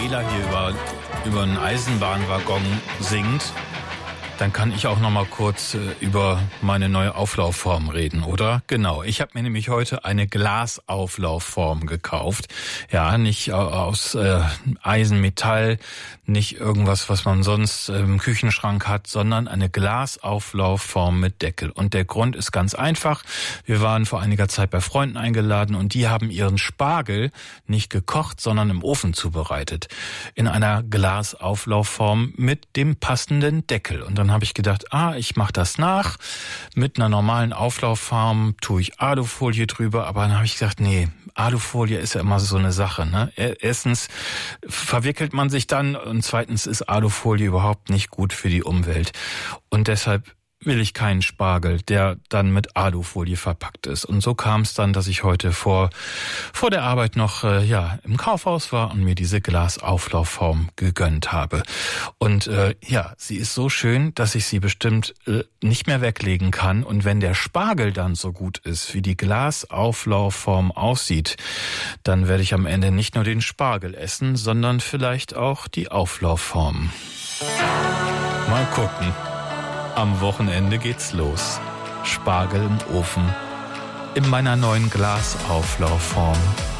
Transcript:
Daniela hier über einen Eisenbahnwaggon singt, dann kann ich auch noch mal kurz über meine neue Auflaufform reden, oder? Genau, ich habe mir nämlich heute eine Glasauflaufform gekauft. Ja, nicht aus Eisenmetall, nicht irgendwas, was man sonst im Küchenschrank hat, sondern eine Glasauflaufform mit Deckel. Und der Grund ist ganz einfach. Wir waren vor einiger Zeit bei Freunden eingeladen und die haben ihren Spargel nicht gekocht, sondern im Ofen zubereitet. In einer Glasauflaufform mit dem passenden Deckel. Und dann habe ich gedacht, ich mache das nach. Mit einer normalen Auflaufform tue ich Alufolie drüber. Aber dann habe ich gesagt, nee, Alufolie ist ja immer so eine Sache, ne? Erstens verwickelt man sich dann und zweitens ist Alufolie überhaupt nicht gut für die Umwelt. Und deshalb will ich keinen Spargel, der dann mit Alufolie verpackt ist. Und so kam es dann, dass ich heute vor der Arbeit noch im Kaufhaus war und mir diese Glasauflaufform gegönnt habe. Und sie ist so schön, dass ich sie bestimmt nicht mehr weglegen kann. Und wenn der Spargel dann so gut ist, wie die Glasauflaufform aussieht, dann werde ich am Ende nicht nur den Spargel essen, sondern vielleicht auch die Auflaufform. Mal gucken. Am Wochenende geht's los. Spargel im Ofen. In meiner neuen Glasauflaufform.